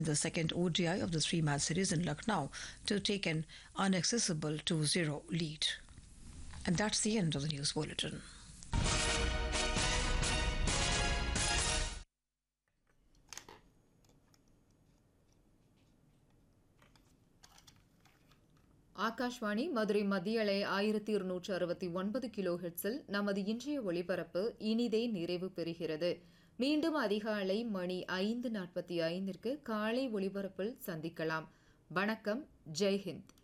the second ODI of the three-match series in Lucknow to take an inaccessible 2-0 lead. And that's the end of the news bulletin. Akashvani Madurai மத்திய அலை 1269 kilo ஹெர்ட்ஸில் நமது இன்றைய ஒளிபரப்பு இனிதே நிறைவு பெறுகிறது. மீண்டும் அதிகாலை மணி 5:45 காலை ஒளிபரப்பில் சந்திக்கலாம். வணக்கம். ஜெய்ஹிந்த்.